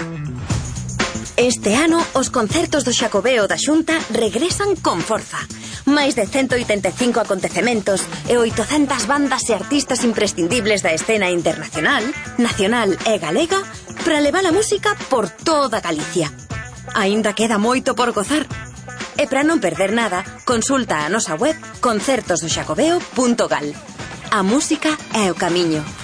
Este ano, os concertos do Xacobeo da Xunta regresan con forza. Máis de 185 acontecementos e 800 bandas e artistas imprescindibles da escena internacional, nacional e galega para levar a música por toda Galicia. Aínda queda moito por gozar. E para non perder nada, consulta a nosa web concertosdoxacobeo.gal. A música é o camiño.